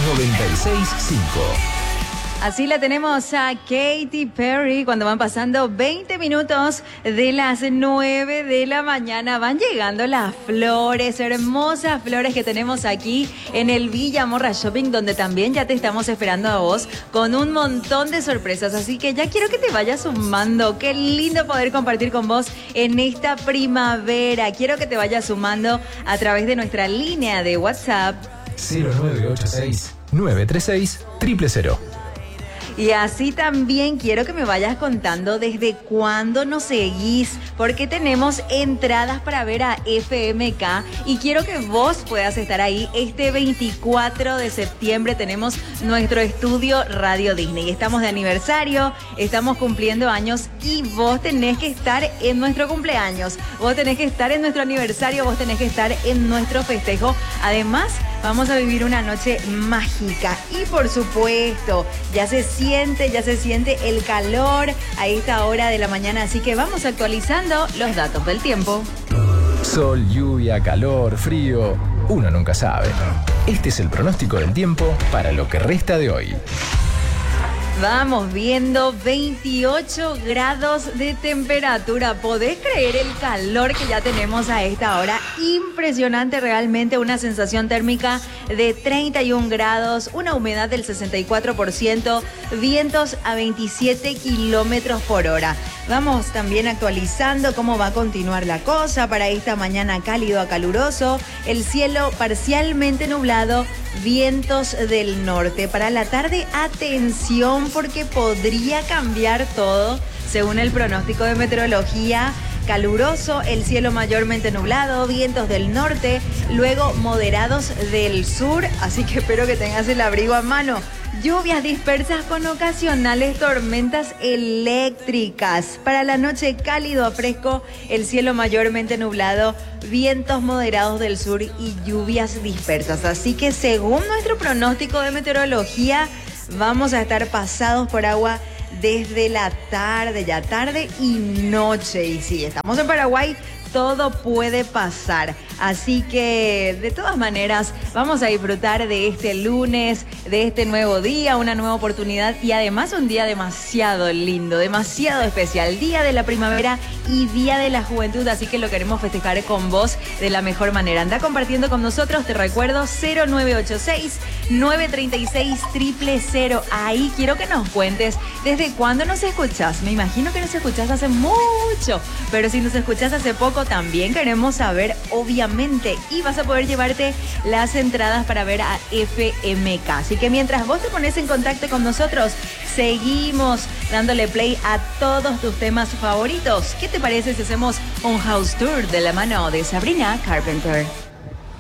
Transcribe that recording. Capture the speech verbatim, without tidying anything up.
noventa y seis punto cinco. Así la tenemos a Katy Perry cuando van pasando veinte minutos de las nueve de la mañana. Van llegando las flores, hermosas flores que tenemos aquí en el Villa Morra Shopping, donde también ya te estamos esperando a vos con un montón de sorpresas. Así que ya quiero que te vayas sumando. Qué lindo poder compartir con vos en esta primavera. Quiero que te vayas sumando a través de nuestra línea de WhatsApp cero nueve ocho seis, nueve tres seis, cero cero cero. Y así también quiero que me vayas contando desde cuándo nos seguís, porque tenemos entradas para ver a F M K y quiero que vos puedas estar ahí este veinticuatro de septiembre. Tenemos nuestro estudio Radio Disney. Estamos de aniversario, estamos cumpliendo años y vos tenés que estar en nuestro cumpleaños, vos tenés que estar en nuestro aniversario, vos tenés que estar en nuestro festejo. Además, vamos a vivir una noche mágica y por supuesto, ya se siente, ya se siente el calor a esta hora de la mañana, así que vamos actualizando los datos del tiempo. Sol, lluvia, calor, frío, uno nunca sabe. Este es el pronóstico del tiempo para lo que resta de hoy. Vamos viendo veintiocho grados de temperatura. ¿Podés creer el calor que ya tenemos a esta hora? Impresionante realmente, una sensación térmica de treinta y un grados, una humedad del sesenta y cuatro por ciento, vientos a veintisiete kilómetros por hora. Vamos también actualizando cómo va a continuar la cosa para esta mañana cálido a caluroso. El cielo parcialmente nublado, vientos del norte. Para la tarde, atención porque podría cambiar todo según el pronóstico de meteorología. Caluroso, el cielo mayormente nublado, vientos del norte, luego moderados del sur, así que espero que tengas el abrigo a mano. Lluvias dispersas con ocasionales tormentas eléctricas. Para la noche cálido a fresco, el cielo mayormente nublado, vientos moderados del sur y lluvias dispersas. Así que según nuestro pronóstico de meteorología, vamos a estar pasados por agua desde la tarde, ya tarde y noche. Y sí, estamos en Paraguay, todo puede pasar. Así que, de todas maneras, vamos a disfrutar de este lunes, de este nuevo día, una nueva oportunidad y además un día demasiado lindo, demasiado especial. Día de la primavera y Día de la Juventud, así que lo queremos festejar con vos de la mejor manera. Anda compartiendo con nosotros, te recuerdo, cero nueve ocho seis, nueve tres seis, cero cero cero. Ahí quiero que nos cuentes desde cuándo nos escuchás. Me imagino que nos escuchás hace mucho, pero si nos escuchás hace poco, también queremos saber, obviamente, y vas a poder llevarte las entradas para ver a F M K. Así que mientras vos te pones en contacto con nosotros, seguimos dándole play a todos tus temas favoritos. ¿Qué te parece si hacemos un house tour de la mano de Sabrina Carpenter?